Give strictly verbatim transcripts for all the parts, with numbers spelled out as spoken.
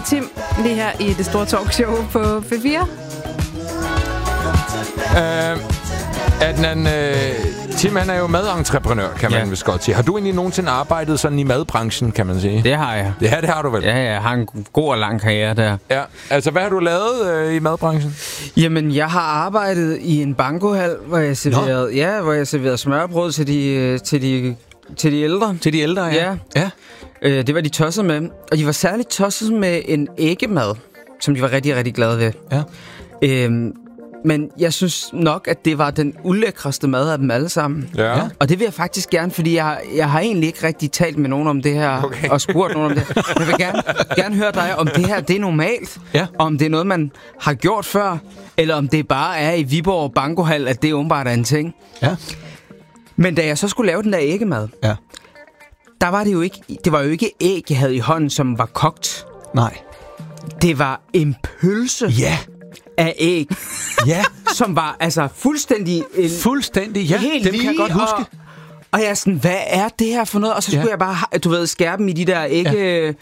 og Tim, lige her i det store talkshow på P fire. Øh, Adnan, øh, Tim, han er jo madentreprenør, kan man ja. vist godt sige. Har du egentlig nogensinde arbejdet sådan i madbranchen, kan man sige? Det har jeg. Ja, det har du vel? Ja, jeg har en god og lang karriere der. Ja, altså hvad har du lavet øh, i madbranchen? Jamen, jeg har arbejdet i en bankohal, hvor jeg serverede, ja, hvor jeg serverede smørbrød til de, til de, til de ældre. Til de ældre, ja. Ja. ja. Øh, det var de tosset med. Og de var særligt tosset med en æggemad, som de var rigtig, rigtig glade ved. Ja. Øhm, Men jeg synes nok, at det var den ulækreste mad af dem alle sammen. Ja. Og det vil jeg faktisk gerne, fordi jeg, jeg har egentlig ikke rigtig talt med nogen om det her, okay. og spurgt nogen om det. Jeg vil gerne, gerne høre dig, om det her det er normalt, ja. om det er noget, man har gjort før, eller om det bare er i Viborg Bankohal, at det åbenbart er en ting. Ja. Men da jeg så skulle lave den der æggemad, ja. der var det jo ikke, det var jo ikke æg, jeg havde i hånden, som var kogt. Nej. Det var en pølse. Ja. Af æg. Ja. Som var altså fuldstændig... En, fuldstændig, ja. Helt det kan jeg godt huske. Og, og jeg er sådan, hvad er det her for noget? Og så skulle ja. jeg bare, du ved, skære dem i de der ægge... Ja.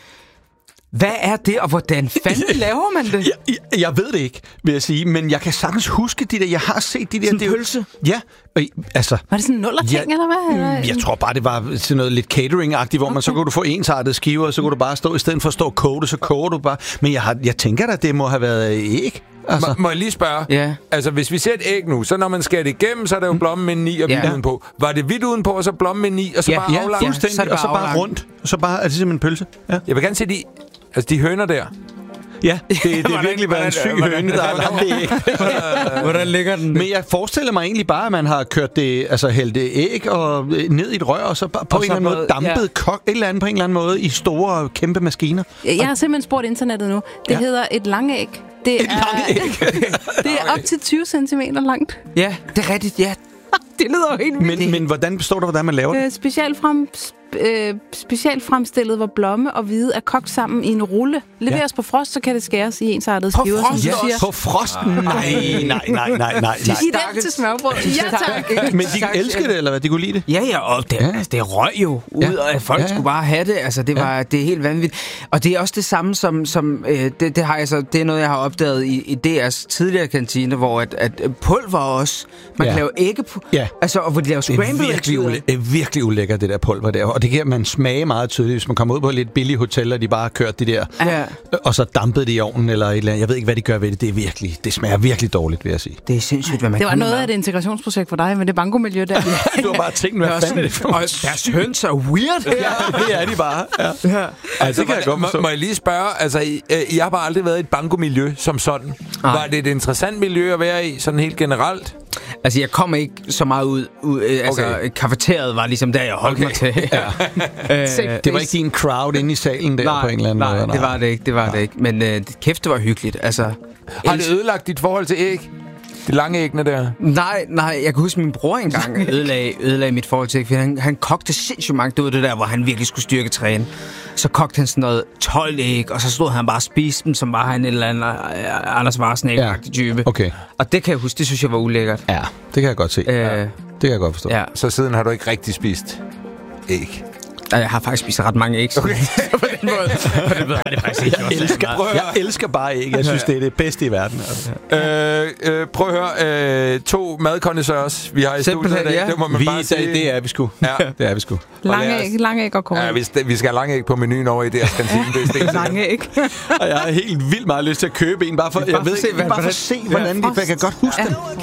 Hvad er det, og hvordan fanden laver man det? Jeg, jeg, jeg ved det ikke, vil jeg sige, men jeg kan sagtens huske de der, jeg har set de der... Sådan en pølse? Ja, og, altså... Var det sådan en nullerting, ja, eller hvad? Eller? Jeg tror bare, det var sådan noget lidt catering-agtigt, hvor okay. man så kunne du få ensartede skiver, og så kunne du bare stå, i stedet for at stå og koge det, så koger du bare. Men jeg, har, jeg tænker da, det må have været æg. Altså. Må, må jeg lige spørge? Ja. Altså, hvis vi ser et æg nu, så når man skærer det igennem, så er der jo blommen med ni og hvidt ja. udenpå. Var det hvidt udenpå, og så blommen med ni, og så ja. bare ja. aflangt? Ja, fuldstændig, og så bare rundt. Og så bare, er det simpelthen en pølse? Ja. Jeg vil gerne se de... Altså, de høner der. Ja, det, det er virkelig været en syg høne, der har lavet det æg. Hvordan ligger den? Men jeg forestiller mig egentlig bare, at man har kørt det, altså hældt det æg og ned i et rør, og så på og en eller anden måde dampet ja. kok, et eller andet på en eller anden måde i store, kæmpe maskiner. Jeg har simpelthen spurgt internettet nu. Det ja. hedder et langæg. Det et er, langæg? Det er op til tyve centimeter langt. Ja, det er rigtigt, ja. Det lyder jo helt vildt. Men, men hvordan består det, hvordan man laver det? Øh, specielt frem... Øh, specielt fremstillet, hvor blomme og hvide er kogt sammen i en rulle. Leveres ja. på frost, så kan det skæres i ensartede på skiver. Frost, som ja. siger. På frost? Nej, nej, nej, nej, nej. Ident til smørbrød. Ja, tak. Men de elskede det, eller hvad? De kunne lide det? Ja, ja, og det, ja. Altså, det røg jo ud, ja. og folk ja, ja. skulle bare have det. Altså, det, var, ja. det er helt vanvittigt. Og det er også det samme som... som øh, det, det, har jeg så, det er noget, jeg har opdaget i, i D R's tidligere kantine, hvor at, at pulver også... Man ja. kan lave ægge... Ja. Altså, og hvor de laver scrambled. Det er virkelig, ule- virkelig ulækkert, det der pulver der. Og det kan man smage meget tydeligt, hvis man kommer ud på et lidt billigt hotel, og de bare har kørt de der, ja. og så dampet det i ovnen, eller et eller andet. Jeg ved ikke, hvad de gør ved det. Det er virkelig, det smager virkelig dårligt, vil jeg sige. Det er sindssygt, hvad man Det var kan noget med. af et integrationsprojekt for dig, med det bankomiljø der. Du har bare tænkt, hvad fanden er det for? Og deres høns er weird. Ja, det er de bare. Ja. Ja. Altså, det kan jeg godt forstå. Må, må jeg lige spørge, altså, I, I har bare aldrig været i et bankomiljø som sådan. Ej. Var det et interessant miljø at være i, sådan helt generelt? Altså, jeg kom ikke så meget ud. ud øh, altså, okay. Kafeteriet var ligesom der, jeg holdt okay. mig til. Ja. øh, det var ikke din crowd inde i salen der nej, på en eller anden nej, måde? Nej, det var det ikke. Det var nej. det ikke. Men øh, kæft, det var hyggeligt. Altså, har det ødelagt dit forhold til æg? De lange æggene der? Nej, nej. Jeg kan huske, min bror engang ødelagde, ødelagde mit forhold til æg. Han, han kogte sindssygt mange. Det var det der, hvor han virkelig skulle styrke træne. Så kogte han sådan noget tolv æg, og så stod han bare og spiste dem, som var han en eller anden uh, Anders Marsen-æg-agtig type. Okay. Og det kan jeg huske, det synes jeg var ulækkert. Ja, det kan jeg godt se. Øh, ja. Det kan jeg godt forstå. Ja. Så siden har du ikke rigtig spist æg? Jeg har faktisk spist ret mange æg. Okay. På den måde. På den måde er det faktisk ikke jeg, elsker, jeg elsker bare æg. Jeg synes, det er det bedste i verden. Altså. Øh, øh, prøv at høre. Øh, to madkondisørs, vi har i studiet i dag. Ja. Det må man vi, bare sige. Det er vi sgu. Ja, det er vi sgu. Lange æg, lange æg og korn. Ja, vi, vi skal have lange æg på menuen over i deres kantine. Det er lange æg. Og jeg har helt vildt meget lyst til at købe en. Bare for, jeg ved, se, bare for at se, hvordan de... Jeg kan godt huske dem.